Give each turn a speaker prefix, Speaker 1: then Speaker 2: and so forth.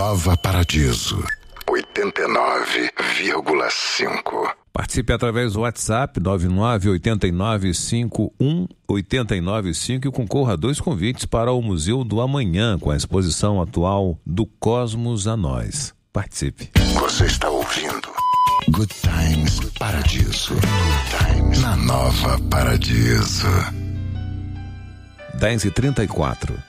Speaker 1: Nova Paradiso 89,5.
Speaker 2: Participe através do WhatsApp 9989518995 e concorra a 2 convites para o Museu do Amanhã com a exposição atual Do Cosmos a Nós. Participe.
Speaker 1: Você está ouvindo Good Times Paradiso. Good Times na Nova Paradiso.
Speaker 2: 10h34.